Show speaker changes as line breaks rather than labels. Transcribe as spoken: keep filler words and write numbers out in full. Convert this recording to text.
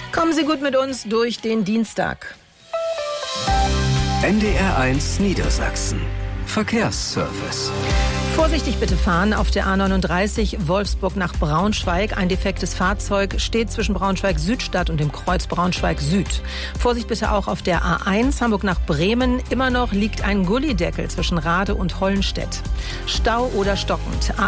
Kommen Sie gut mit uns durch den Dienstag.
N D R eins Niedersachsen. Verkehrsservice.
Vorsichtig bitte fahren auf der A neununddreißig Wolfsburg nach Braunschweig. Ein defektes Fahrzeug steht zwischen Braunschweig-Südstadt und dem Kreuz Braunschweig-Süd. Vorsicht bitte auch auf der A eins Hamburg nach Bremen. Immer noch liegt ein Gullideckel zwischen Rade und Hollenstedt. Stau oder stockend. A